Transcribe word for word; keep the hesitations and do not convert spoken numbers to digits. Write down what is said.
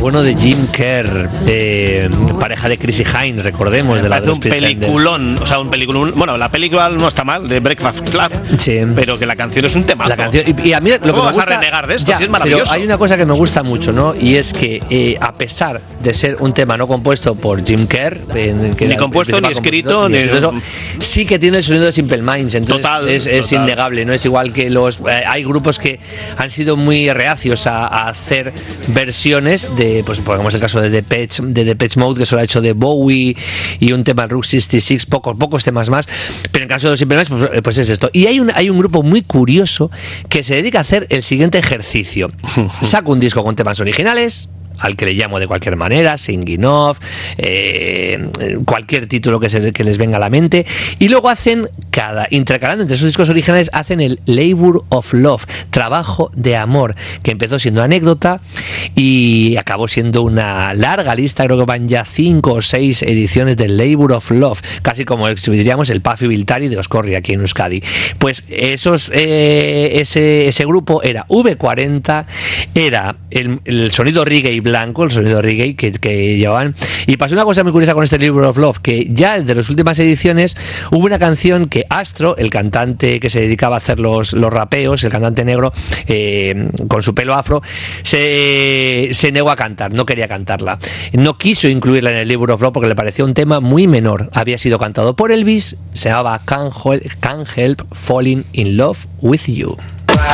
bueno de Jim Kerr, eh, pareja de Chrissy Hynde, recordemos, de la de los un peliculón, o sea, un peliculón. Bueno, la película no está mal, de Breakfast Club, sí, pero que la canción es un temazo. La canción, y, y a mí lo que ¿Cómo me vas gusta, a renegar de esto? Ya, sí, es maravilloso. pero hay una cosa que me gusta mucho, ¿no? Y es que eh, a pesar de ser un tema no compuesto por Jim Kerr, en, que ni compuesto, ni escrito, ni eso, sí que tiene el sonido de Simple Minds, entonces total, es, es total. innegable, no es igual que los eh, hay grupos que han sido muy reacios a, a hacer versiones de, pues pongamos el caso de Depeche, de Depeche Mode, que solo ha hecho de Bowie y un tema Route sesenta y seis, pocos pocos temas más, pero en el caso de los Simple Minds pues, pues es esto. Y hay un hay un grupo muy curioso que se dedica a hacer el siguiente ejercicio: saca un disco con temas originales, al que le llamo de cualquier manera, Singing Off, eh, cualquier título que, se, que les venga a la mente, y luego hacen, cada intercalando entre sus discos originales, hacen el Labor of Love, trabajo de amor, que empezó siendo anécdota y acabó siendo una larga lista, creo que van ya cinco o seis ediciones del Labor of Love, casi como diríamos el Puffy Viltari de Oscorri aquí en Euskadi. Pues esos eh, ese, ese grupo era V cuarenta, era el, el sonido reggae blanco, el sonido reggae que, que llevaban. Y pasó una cosa muy curiosa con este Labor of Love, que ya de las últimas ediciones hubo una canción que Astro, el cantante que se dedicaba a hacer los, los rapeos, el cantante negro, eh, con su pelo afro, se, se negó a cantar, no quería cantarla. No quiso incluirla en el Labor of Love porque le parecía un tema muy menor. Había sido cantado por Elvis, se llamaba Can't Help, Can't Help Falling in Love with You.